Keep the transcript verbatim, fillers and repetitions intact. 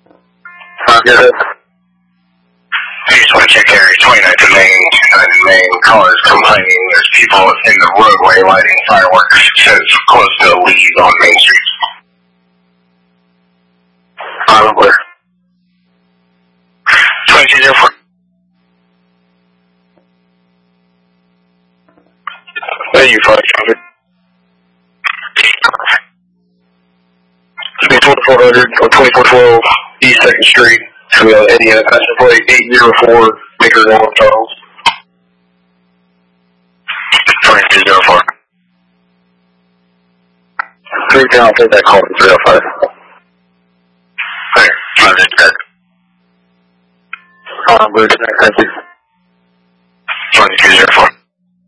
Uh, get it. I just want to check area twenty-ninth and Main, twenty-ninth and Main. Callers complaining there's people in the roadway lighting fireworks. Says close to Lee's on Main Street. Probably. twenty-two zero four. Thank you, five traffic. It's twenty-four hundred or twenty-four twelve East second Street. So we have Indiana passenger plate eight zero four, Baker North Charles. twenty-two zero four. Three down, take that call from three oh five. Alright, five is dead. Uh, Blue, thank you. twenty-two zero four.